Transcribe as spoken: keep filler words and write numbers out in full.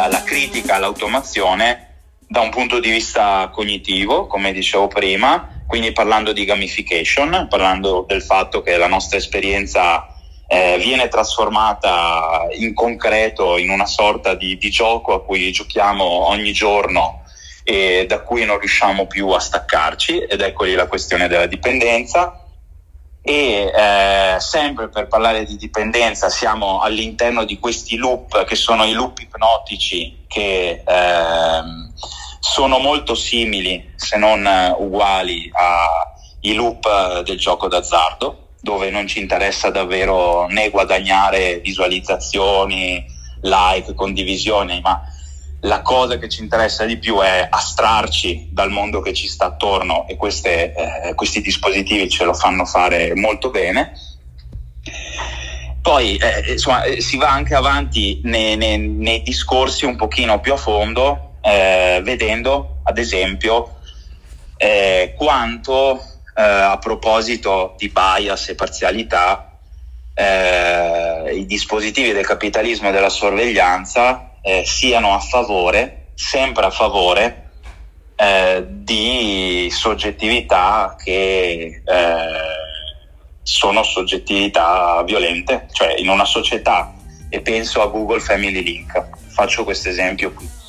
la, la critica all'automazione da un punto di vista cognitivo, come dicevo prima, quindi parlando di gamification, parlando del fatto che la nostra esperienza eh, viene trasformata in concreto in una sorta di, di gioco a cui giochiamo ogni giorno e da cui non riusciamo più a staccarci, ed ecco lì la questione della dipendenza. E eh, sempre per parlare di dipendenza siamo all'interno di questi loop che sono i loop ipnotici che eh, sono molto simili se non uguali ai loop del gioco d'azzardo, dove non ci interessa davvero né guadagnare visualizzazioni, like, condivisioni, ma la cosa che ci interessa di più è astrarci dal mondo che ci sta attorno, e queste, eh, questi dispositivi ce lo fanno fare molto bene. Poi eh, insomma, si va anche avanti nei, nei, nei discorsi un pochino più a fondo, eh, vedendo ad esempio eh, quanto eh, a proposito di bias e parzialità eh, i dispositivi del capitalismo e della sorveglianza Eh, siano a favore, sempre a favore eh, di soggettività che eh, sono soggettività violente, cioè in una società, e penso a Google Family Link, faccio questo esempio qui.